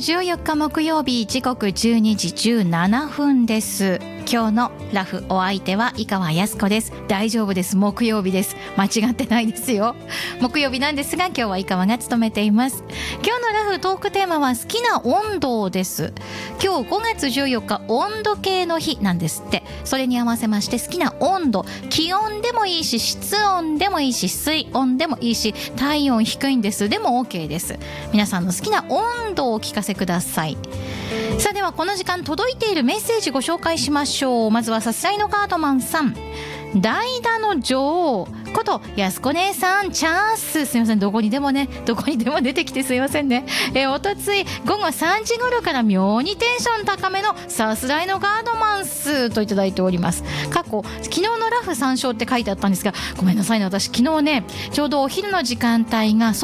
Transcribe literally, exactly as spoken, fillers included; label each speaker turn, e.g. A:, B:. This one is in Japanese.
A: じゅうよっか木曜日、時刻じゅうにじじゅうななふんです。今日のラフお相手は井川靖子です。大丈夫です、木曜日です。間違ってないですよ。木曜日なんですが、今日は井川が務めています。今日のラフトークテーマは好きな温度です。今日ごがつじゅうよっか温度計の日なんですって。それに合わせまして好きな温度、気温でもいいし、室温でもいいし、水温でもいいし、体温低いんですでも OK です。皆さんの好きな温度をお聞かせください。さあ、ではこの時間届いているメッセージご紹介しましょう。まずはさすらいのカートマンさん、代打の女王こと安子姉さん、チャンス。すいません、どこにでもねどこにでも出てきてすいませんね。えおとついごごさんじ頃から妙にテンション高めのさすらいのガードマンスといただいております。過去昨日のラフ参照って書いてあったんですが、ごめんなさいね、私昨日ねちょうどお昼の時間帯が